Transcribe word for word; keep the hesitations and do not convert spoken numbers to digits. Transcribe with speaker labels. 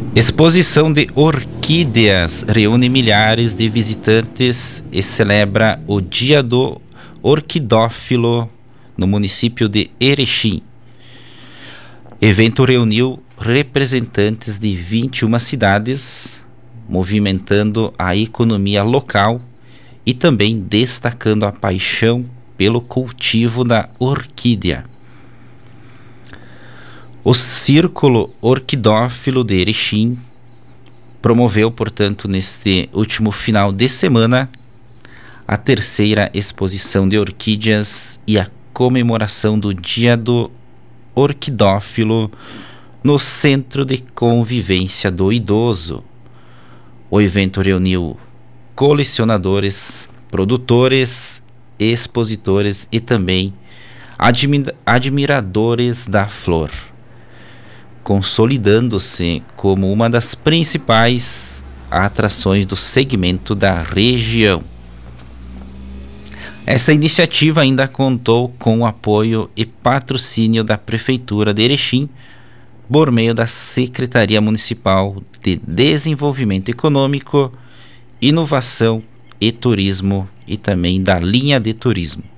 Speaker 1: Exposição de orquídeas reúne milhares de visitantes e celebra o Dia do Orquidófilo no município de Erechim. Evento reuniu representantes de vinte e uma cidades, movimentando a economia local e também destacando a paixão pelo cultivo da orquídea. O Círculo Orquidófilo de Erechim promoveu, portanto, neste último final de semana, a terceira exposição de orquídeas e a comemoração do Dia do Orquidófilo no Centro de Convivência do Idoso. O evento reuniu colecionadores, produtores, expositores e também admi- admiradores da flor, consolidando-se como uma das principais atrações do segmento da região. Essa iniciativa ainda contou com o apoio e patrocínio da Prefeitura de Erechim, por meio da Secretaria Municipal de Desenvolvimento Econômico, Inovação e Turismo e também da linha de turismo.